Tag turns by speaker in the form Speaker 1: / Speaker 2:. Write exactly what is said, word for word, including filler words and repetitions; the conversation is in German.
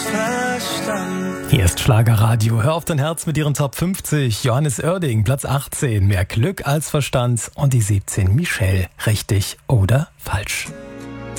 Speaker 1: Verstand.
Speaker 2: Hier ist Schlagerradio. Hör auf dein Herz mit ihren Top fünfzig. Johannes Oerding, Platz achtzehn. Mehr Glück als Verstand. Und die siebzehn. Michelle. Richtig oder falsch?